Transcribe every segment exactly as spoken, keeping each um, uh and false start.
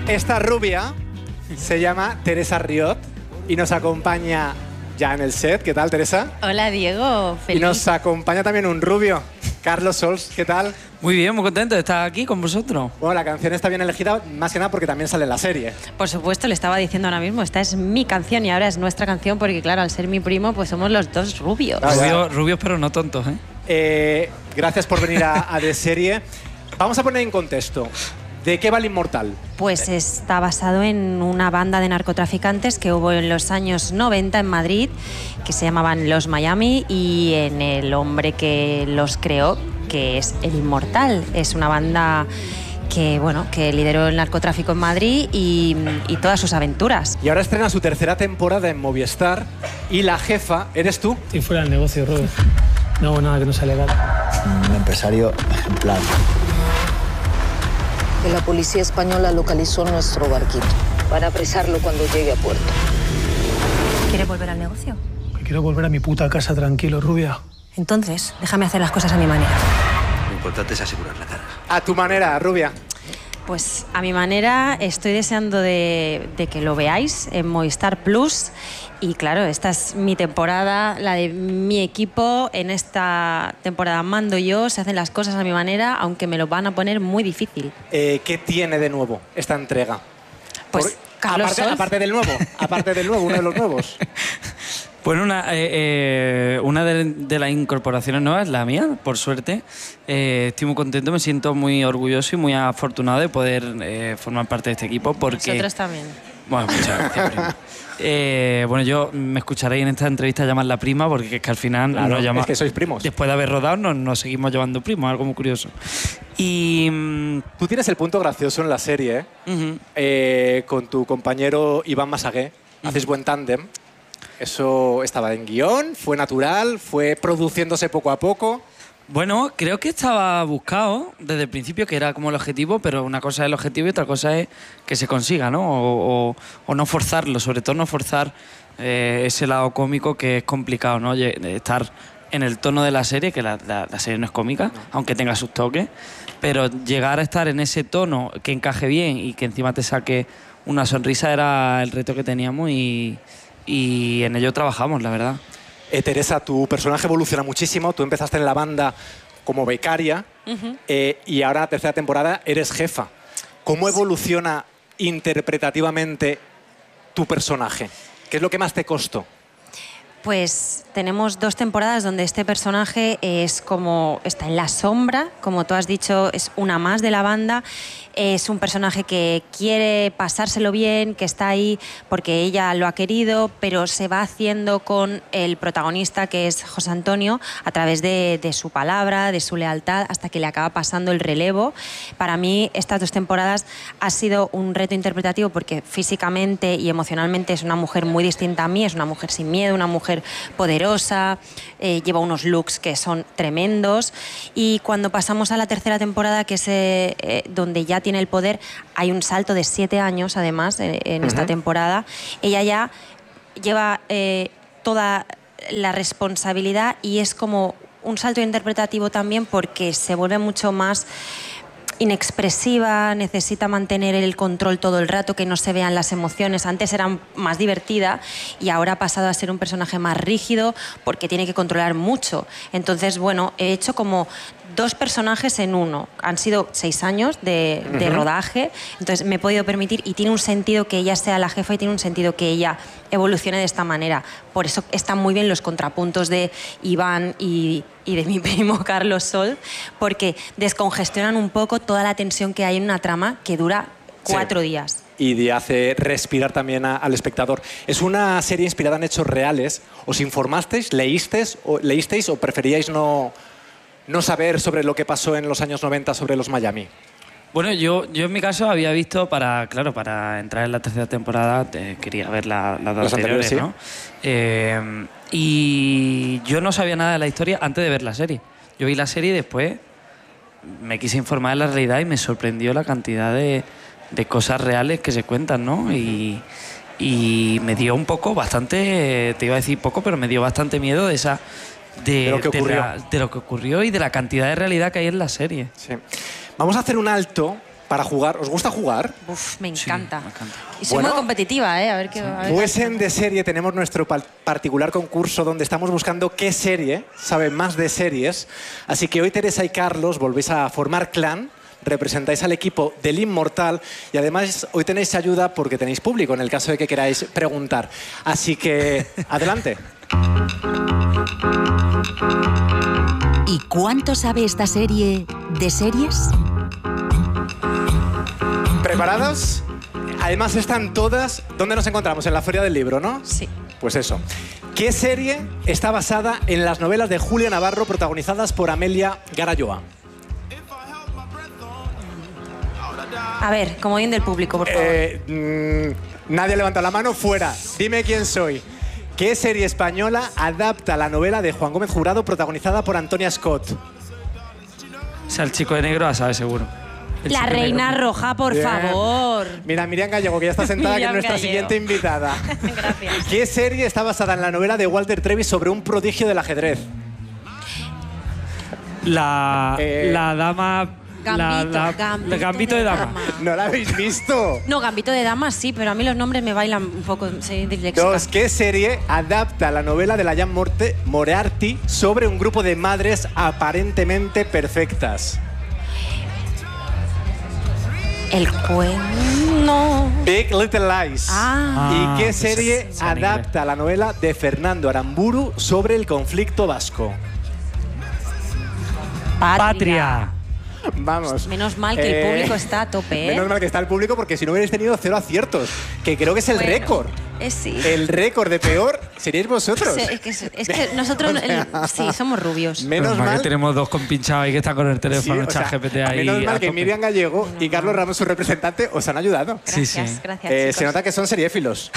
Esta rubia se llama Teresa Riot y nos acompaña ya en el set. ¿Qué tal, Teresa? Hola, Diego. Feliz. Y nos acompaña también un rubio, Carlos Sols. ¿Qué tal? Muy bien, muy contento de estar aquí con vosotros. Bueno, la canción está bien elegida, más que nada porque también sale en la serie. Por supuesto, le estaba diciendo ahora mismo, esta es mi canción y ahora es nuestra canción porque, claro, al ser mi primo, pues somos los dos rubios. Ah, Rubio, rubios, pero no tontos, ¿eh? Eh, gracias por venir a, a De Serie. Vamos a poner en contexto. ¿De qué va El Inmortal? Pues está basado en una banda de narcotraficantes que hubo en los años noventa en Madrid, que se llamaban Los Miami, y en el hombre que los creó, que es El Inmortal. Es una banda que, bueno, que lideró el narcotráfico en Madrid y, y todas sus aventuras. Y ahora estrena su tercera temporada en Movistar y la jefa eres tú. Estoy fuera del negocio, Robert. No hago nada que no sea legal. Un empresario en plan. Que la policía española localizó nuestro barquito para apresarlo cuando llegue a puerto. ¿Quieres volver al negocio? Que quiero volver a mi puta casa tranquilo, rubia. Entonces, déjame hacer las cosas a mi manera. Lo importante es asegurar la cara. A tu manera, rubia. Pues a mi manera, estoy deseando de, de que lo veáis en Movistar Plus. Y claro, esta es mi temporada, la de mi equipo. En esta temporada mando yo, se hacen las cosas a mi manera, aunque me lo van a poner muy difícil. Eh, ¿Qué tiene de nuevo esta entrega? Pues Por- Carlos aparte, Sols. aparte del nuevo, aparte del nuevo, uno de los nuevos. Bueno, una, eh, eh, una de, de las incorporaciones nuevas es la mía, por suerte. Eh, estoy muy contento, me siento muy orgulloso y muy afortunado de poder eh, formar parte de este equipo porque... Nosotros también. Bueno, muchas gracias, prima. Eh, bueno, yo me escucharéis en esta entrevista llamar la prima porque es que al final Claro, nos llama, es que sois primos. después de haber rodado nos, nos seguimos llamando primos, algo muy curioso. Y... mm, Tú tienes el punto gracioso en la serie, ¿eh? ujú. Eh, con tu compañero Iván Masagué. Hacéis buen tándem. ¿Eso estaba en guión? ¿Fue natural? ¿Fue produciéndose poco a poco? Bueno, creo que estaba buscado desde el principio, que era como el objetivo, pero una cosa es el objetivo y otra cosa es que se consiga, ¿no? O, o- o no forzarlo, sobre todo no forzar eh, ese lado cómico que es complicado, ¿no? Lle- Estar en el tono de la serie, que la, la- la serie no es cómica, aunque tenga sus toques, pero llegar a estar en ese tono que encaje bien y que encima te saque una sonrisa era el reto que teníamos y, y en ello trabajamos, la verdad. Eh, Teresa, tu personaje evoluciona muchísimo. Tú empezaste en la banda como becaria eh, y ahora en la tercera temporada eres jefa. ¿Cómo evoluciona interpretativamente tu personaje? ¿Qué es lo que más te costó? Pues tenemos dos temporadas donde este personaje es como está en la sombra, como tú has dicho, es una más de la banda. Es un personaje que quiere pasárselo bien, que está ahí porque ella lo ha querido, pero se va haciendo con el protagonista, que es José Antonio, a través de, de su palabra, de su lealtad, hasta que le acaba pasando el relevo. Para mí, estas dos temporadas ha sido un reto interpretativo porque físicamente y emocionalmente es una mujer muy distinta a mí, es una mujer sin miedo, una mujer poderosa, eh, lleva unos looks que son tremendos. Y cuando pasamos a la tercera temporada, que es eh, eh, donde ya tiene el poder, hay un salto de siete años, además, eh, en esta Ujú. temporada. Ella ya lleva eh, toda la responsabilidad y es como un salto interpretativo también porque se vuelve mucho más inexpresiva, necesita mantener el control todo el rato, que no se vean las emociones. Antes era más divertida y ahora ha pasado a ser un personaje más rígido porque tiene que controlar mucho. Entonces, bueno, he hecho como dos personajes en uno. Han sido seis años de, de Ujú. rodaje, entonces me he podido permitir y tiene un sentido que ella sea la jefa y tiene un sentido que ella evolucione de esta manera. Por eso están muy bien los contrapuntos de Iván y, y de mi primo Carlos Sol, porque descongestionan un poco toda la tensión que hay en una trama que dura cuatro Sí. días. Y de hace respirar también a- al espectador. Es una serie inspirada en hechos reales. ¿Os informasteis, leísteis o, leísteis, o preferíais no, no saber sobre lo que pasó en los años noventa sobre los Miami? Bueno, yo, yo en mi caso había visto para, claro, para entrar en la tercera temporada, eh, quería ver la- las dos Las anteriores, anteriores, ¿no? Eh, y yo no sabía nada de la historia antes de ver la serie. Yo vi la serie y después me quise informar de la realidad y me sorprendió la cantidad de, de cosas reales que se cuentan, ¿no? Y, y me dio un poco, bastante, te iba a decir poco, pero me dio bastante miedo de esa... De, De lo que ocurrió. la- de lo que ocurrió y de la cantidad de realidad que hay en la serie. Sí. Vamos a hacer un alto para jugar. ¿Os gusta jugar? Uf, me encanta. Sí, me encanta. Y soy Bueno, muy competitiva, ¿eh? A ver qué... a ver Pues qué- en De Serie tenemos nuestro pa- particular concurso donde estamos buscando qué serie sabe más de series. Así que hoy Teresa y Carlos volvéis a formar clan, representáis al equipo del Inmortal y además hoy tenéis ayuda porque tenéis público en el caso de que queráis preguntar. Así que adelante. ¿Y cuánto sabe esta serie de series? ¿Preparados? Además están todas... ¿Dónde nos encontramos? En la Feria del Libro, ¿no? Sí. Pues eso. ¿Qué serie está basada en las novelas de Julia Navarro protagonizadas por Amelia Garayoa? A ver, como bien del público, por favor. Eh, mm, nadie levanta la mano, fuera. Dime quién soy. ¿Qué serie española adapta la novela de Juan Gómez Jurado protagonizada por Antonia Scott? O sea, el chico de negro la sabe seguro. El La chico de reina negro. roja, por Bien. favor. Mira, Miriam Gallego, que ya está sentada, que es Miriam nuestra Gallego. siguiente invitada. Gracias. ¿Qué serie está basada en la novela de Walter Trevis sobre un prodigio del ajedrez? La, Eh, la dama... la, Gambito, la- Gambito el gambito de de dama. dama. ¿No la habéis visto? No, Gambito de Damas sí, pero a mí los nombres me bailan un poco. Soy disléxica. Dos, ¿qué serie adapta la novela de la Jan Morte, Moriarty sobre un grupo de madres aparentemente perfectas? El cuerno. Big Little Lies. Ah. ¿Y Ah, qué pues serie es- es en inglés. adapta la novela de Fernando Aramburu sobre el conflicto vasco? Patria. Vamos. Menos mal que el Eh, público está a tope, ¿eh? Menos mal que está el público porque si no hubierais tenido cero aciertos, que creo que es el Bueno, récord. Eh, sí. El récord de peor seríais vosotros. Sí, es, que, es que nosotros el- sí, somos rubios. Menos Menos mal mal que tenemos dos compinchados ahí que están con el Sí, teléfono, o sea, ChatGPT ahí. menos mal a que tope. Miriam Gallego y Carlos Ramos, su representante, os han ayudado. Sí, Gracias, sí. gracias, Eh, chicos. se nota que son seriéfilos.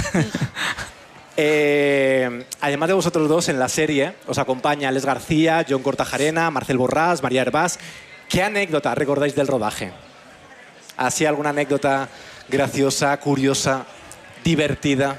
Eh, además de vosotros dos, en la serie os acompaña Alex García, John Cortajarena, Marcel Borràs, María Hervás. ¿Qué anécdota recordáis del rodaje? ¿Así alguna anécdota graciosa, curiosa, divertida?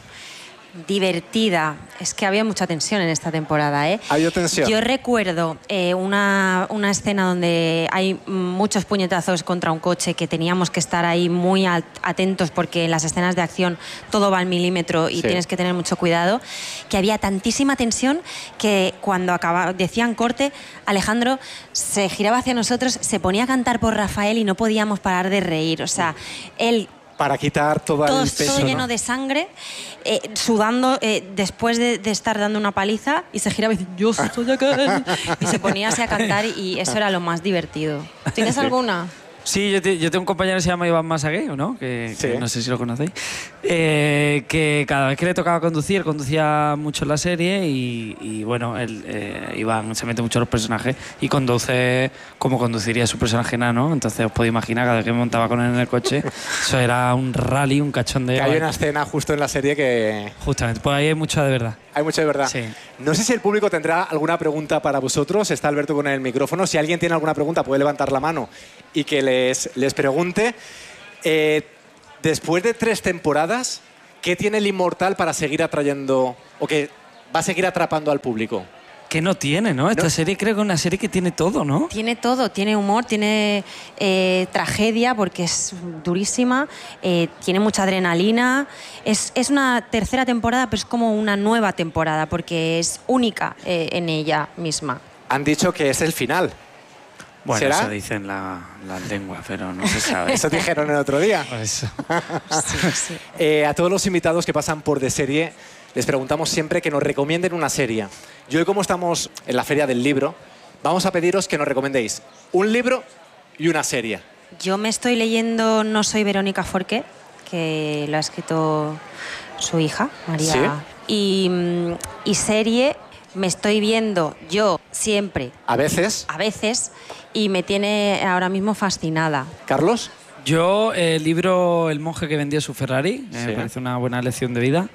Divertida. Es que había mucha tensión en esta temporada, ¿eh? ¿Ha habido tensión? Yo recuerdo eh, una, una escena donde hay muchos puñetazos contra un coche que teníamos que estar ahí muy at- atentos porque en las escenas de acción todo va al milímetro y Sí. tienes que tener mucho cuidado, que había tantísima tensión que cuando acaba, decían corte, Alejandro se giraba hacia nosotros, se ponía a cantar por Rafael y no podíamos parar de reír. O sea, él... Para quitar todo Todo, el peso, todo lleno ¿no? de sangre, eh, sudando eh, después de, de estar dando una paliza y se giraba y decía, yo soy aquel. Y se ponía así a cantar y eso era lo más divertido. ¿Tienes alguna? Sí, yo, te- yo tengo un compañero que se llama Iván Masagueo, ¿no? Que, que Sí. no sé si lo conocéis. Eh, que cada vez que le tocaba conducir, conducía mucho en la serie y, y, bueno, él, eh, Iván se mete mucho en los personajes y conduce como conduciría su personaje enano. Entonces os podéis imaginar, cada vez que me montaba con él en el coche, eso era un rally, un cachondeo. Que hay una escena justo en la serie que Justamente, pues ahí hay mucho de verdad. hay mucho de verdad. Sí. No sé si el público tendrá alguna pregunta para vosotros. Está Alberto con el micrófono. Si alguien tiene alguna pregunta puede levantar la mano y que les, les pregunte. Eh, después de tres temporadas, ¿qué tiene el Inmortal para seguir atrayendo o que va a seguir atrapando al público? Que no tiene, ¿no? Esta No. serie creo que es una serie que tiene todo, ¿no? Tiene todo, tiene humor, tiene eh, tragedia porque es durísima, eh, tiene mucha adrenalina. Es, es una tercera temporada, pero es como una nueva temporada porque es única eh, en ella misma. Han dicho que es el final. Bueno, ¿Será? eso dicen la- las lenguas, pero no se sabe. Eso dijeron el otro día. Por eso. Sí, sí. Eh, a todos los invitados que pasan por De Serie les preguntamos siempre que nos recomienden una serie. Y hoy, como estamos en la Feria del Libro, vamos a pediros que nos recomendéis un libro y una serie. Yo me estoy leyendo No soy Verónica Forqué, que lo ha escrito su hija, María. ¿Sí? Y, mm, y serie me estoy viendo yo siempre, A veces, a veces, y me tiene ahora mismo fascinada. Carlos, Yo, el libro El monje que vendió su Ferrari, eh, Sí. me parece una buena lección de vida.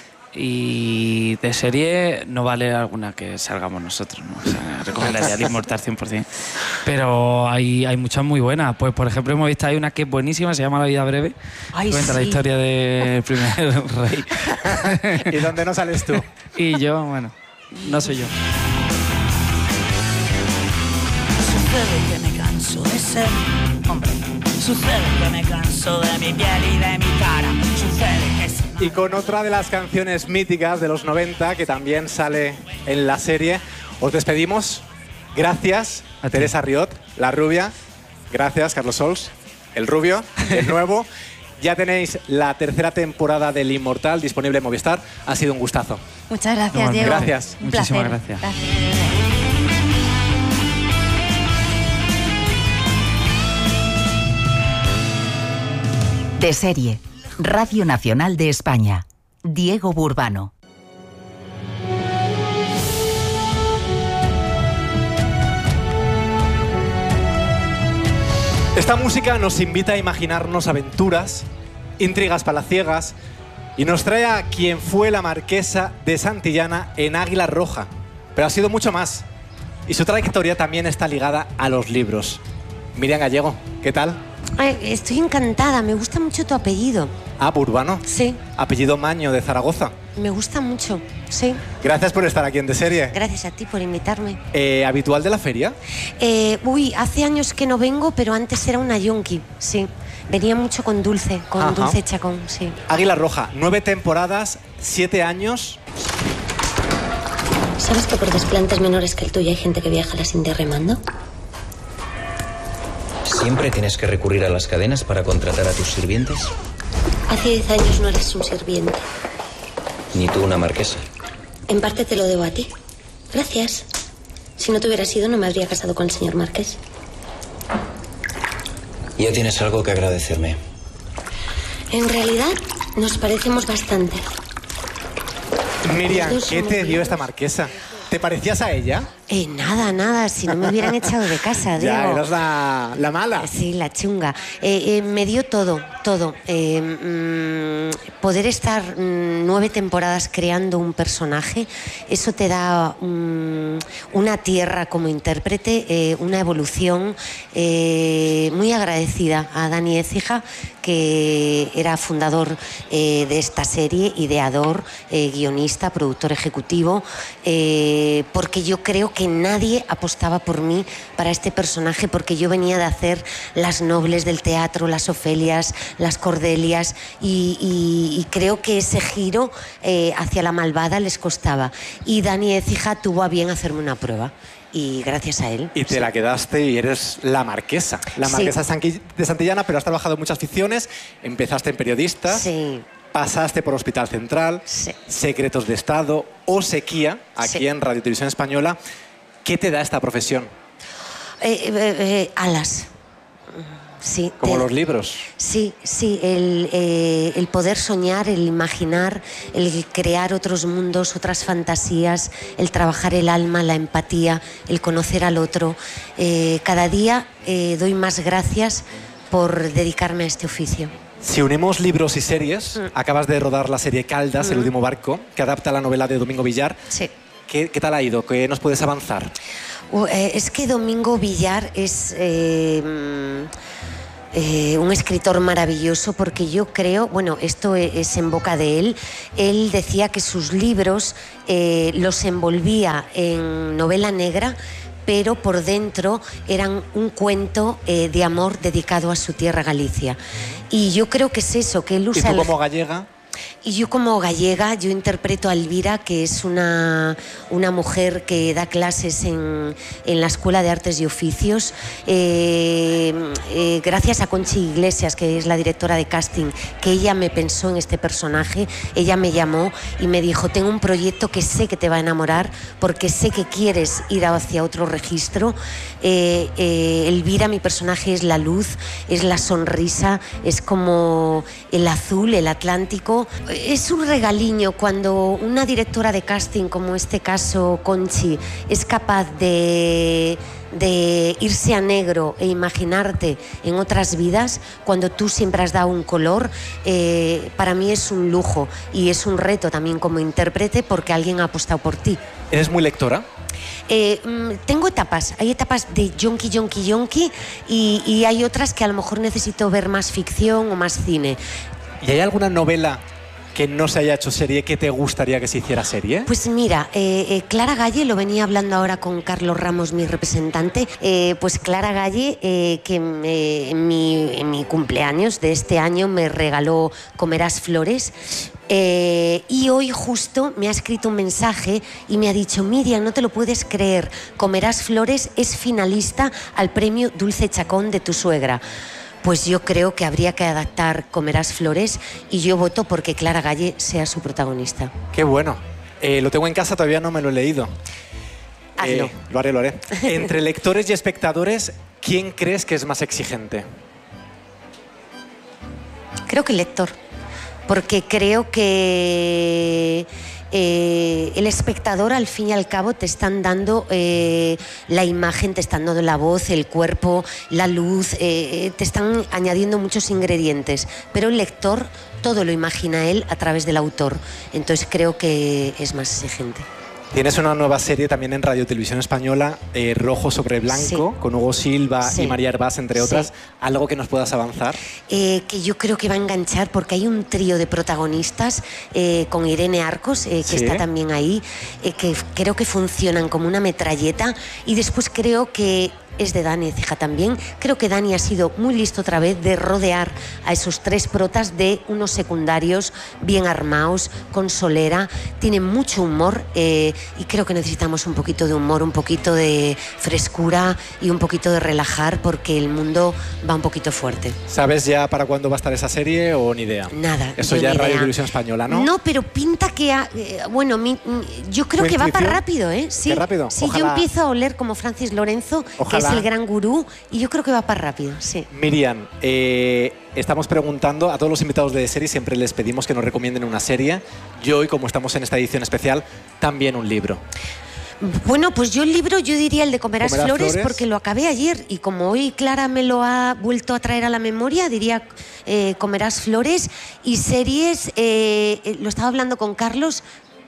Y de serie no vale alguna que salgamos nosotros, ¿no? O sea, recomendaría El Inmortal cien por ciento. Pero hay, hay muchas muy buenas. Pues, por ejemplo, hemos visto ahí una que es buenísima, se llama La vida breve. Ay, Cuenta la sí. historia del primer rey. ¿y dónde no sales tú? Y yo, bueno, no soy yo. Sucede que me canso de ser hombre. Sucede que me canso de mi piel y de mi cara. Sucede que se... Y con otra de las canciones míticas de los noventa, que también sale en la serie, os despedimos. Gracias a Teresa Riot, la rubia. Gracias, Carlos Sols, el rubio, el nuevo. Ya tenéis la tercera temporada del Inmortal disponible en Movistar. Ha sido un gustazo. Muchas gracias, Diego. Gracias. Un Muchísimas placer. gracias. Gracias. De serie, Radio Nacional de España. Diego Burbano. Esta música nos invita a imaginarnos aventuras, intrigas palaciegas y nos trae a quien fue la marquesa de Santillana en Águila Roja. Pero ha sido mucho más. Y su trayectoria también está ligada a los libros. Miriam Gallego, ¿qué tal? Ay, estoy encantada, me gusta mucho tu apellido. Ah, Burbano. Sí. Apellido Maño, de Zaragoza. Me gusta mucho, sí. Gracias por estar aquí en De Serie. Gracias a ti por invitarme. Eh, ¿Habitual de la feria? Eh, uy, hace años que no vengo, pero antes era una yonki, sí. Venía mucho con Dulce, con Ajá. Dulce Chacón, sí. Águila Roja, nueve temporadas, siete años. ¿Sabes que por desplantes menores que el tuyo hay gente que viaja a las Indias remando? ¿Siempre tienes que recurrir a las cadenas para contratar a tus sirvientes? Hace diez años no eres un sirviente. Ni tú una marquesa. En parte te lo debo a ti. Gracias. Si no te hubieras ido, no me habría casado con el señor Marqués. Ya tienes algo que agradecerme. En realidad, nos parecemos bastante. Miriam, Los dos ¿qué somos te dio primos. esta marquesa? ¿Te parecías a ella? Eh, nada, nada, si no me hubieran echado de casa, Diego. Ya, eras la, la mala. Sí, la chunga. Eh, eh, me dio todo, todo. Eh, mm, poder estar mm, nueve temporadas creando un personaje, eso te da mm, una tierra como intérprete, eh, una evolución. Eh, muy agradecida a Dani Écija, que era fundador eh, de esta serie, ideador, eh, guionista, productor ejecutivo, eh, porque yo creo que nadie apostaba por mí para este personaje, porque yo venía de hacer las nobles del teatro, las Ofelias, las Cordelias, y, y, y creo que ese giro eh, hacia la malvada les costaba. Y Dani Écija tuvo a bien hacerme una prueba. Y gracias a él. Y te la quedaste y eres la marquesa. La marquesa Sí. de Santillana, pero has trabajado en muchas ficciones. Empezaste en Periodistas. Sí. Pasaste por Hospital Central. Sí. Secretos de Estado. O Sequía, aquí Sí. en Radio Televisión Española. ¿Qué te da esta profesión? Eh, eh, eh, alas. Sí, Como te- los libros. Sí, sí, el, eh, el poder soñar, el imaginar, el crear otros mundos, otras fantasías, el trabajar el alma, la empatía, el conocer al otro. Eh, cada día eh, doy más gracias por dedicarme a este oficio. Si unimos libros y series, Mm. acabas de rodar la serie Caldas, El Mm. último barco, que adapta la novela de Domingo Villar. Sí. ¿Qué, qué tal ha ido? ¿Qué nos puedes avanzar? Uh, eh, es que Domingo Villar es eh, mm, eh, un escritor maravilloso, porque yo creo, bueno, esto e- es en boca de él, él decía que sus libros eh, los envolvía en novela negra, pero por dentro eran un cuento eh, de amor dedicado a su tierra Galicia. Y yo creo que es eso, que él ¿Y usa tú el- como gallega? Y yo como gallega, yo interpreto a Elvira, que es una, una mujer que da clases en, en la Escuela de Artes y Oficios, eh, eh, gracias a Conchi Iglesias, que es la directora de casting, que ella me pensó en este personaje. Ella me llamó y me dijo: tengo un proyecto que sé que te va a enamorar, porque sé que quieres ir hacia otro registro. Eh, eh, Elvira, mi personaje, es la luz, es la sonrisa, es como el azul, el Atlántico. Es un regaliño cuando una directora de casting, como este caso Conchi, es capaz de, de irse a negro e imaginarte en otras vidas, cuando tú siempre has dado un color. Eh, para mí es un lujo y es un reto también como intérprete, porque alguien ha apostado por ti. ¿Eres muy lectora? Eh, mm, tengo etapas, hay etapas de yonki, yonki, yonki, y, y hay otras que a lo mejor necesito ver más ficción o más cine. ¿Y hay alguna novela que no se haya hecho serie, que te gustaría que se hiciera serie? Pues mira, eh, eh, Clara Galle, lo venía hablando ahora con Carlos Ramos, mi representante, eh, pues Clara Galle, eh, que me, en, mi, en mi cumpleaños de este año me regaló Comerás Flores. Eh, y hoy justo me ha escrito un mensaje y me ha dicho: Miriam, no te lo puedes creer, Comerás Flores es finalista al premio Dulce Chacón de tu suegra. Pues yo creo que habría que adaptar Comerás Flores y yo voto porque Clara Galle sea su protagonista. Qué bueno. Eh, lo tengo en casa, todavía no me lo he leído. Hazlo. Eh, lo haré, lo haré. Entre lectores y espectadores, ¿quién crees que es más exigente? Creo que el lector, porque creo que eh, el espectador al fin y al cabo te están dando eh, la imagen, te están dando la voz, el cuerpo, la luz, eh, te están añadiendo muchos ingredientes, pero el lector todo lo imagina él a través del autor, entonces creo que es más exigente. Tienes una nueva serie también en Radio Televisión Española, eh, Rojo sobre Blanco, sí, con Hugo Silva sí. y María Hervás, entre otras. Sí. ¿Algo que nos puedas avanzar? Eh, que yo creo que va a enganchar porque hay un trío de protagonistas eh, con Irene Arcos, eh, que sí. está también ahí, eh, que creo que funcionan como una metralleta, y después creo que es de Dani Ceja también. Creo que Dani ha sido muy listo otra vez de rodear a esos tres protas de unos secundarios bien armados, con solera, tienen mucho humor eh, y creo que necesitamos un poquito de humor, un poquito de frescura y un poquito de relajar porque el mundo va un poquito fuerte. ¿Sabes ya para cuándo va a estar esa serie o ni idea? Nada. Eso ya es Radio Televisión Española, ¿no? No, pero pinta que... Ha, eh, bueno, mi, yo creo que va para rápido, ¿eh? Sí, ¿Qué rápido? Sí, Ojalá. Yo empiezo a oler como Francis Lorenzo, Ojalá. que es el gran gurú, y yo creo que va para rápido, sí. Miriam, eh, estamos preguntando a todos los invitados de serie, siempre les pedimos que nos recomienden una serie. Yo hoy, como estamos en esta edición especial, también un libro. Bueno, pues yo el libro, yo diría el de Comerás, Comerás Flores, Flores, porque lo acabé ayer y como hoy Clara me lo ha vuelto a traer a la memoria, diría eh, Comerás Flores. Y series, eh, eh, lo estaba hablando con Carlos,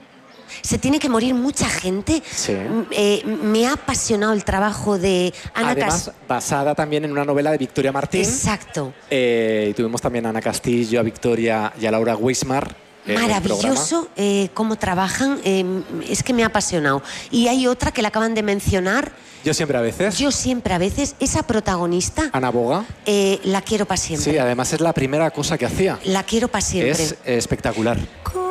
se tiene que morir mucha gente. Sí. Eh, me ha apasionado el trabajo de Ana Además, Castillo. basada también en una novela de Victoria Martín. Exacto. Eh, y tuvimos también a Ana Castillo, a Victoria y a Laura Wismar. Maravilloso eh, cómo trabajan, eh, es que me ha apasionado. Y hay otra que la acaban de mencionar. Yo siempre a veces. Yo siempre a veces. Esa protagonista. Ana Boga. Eh, la quiero para siempre. Sí, además es la primera cosa que hacía. La quiero para siempre. Es espectacular.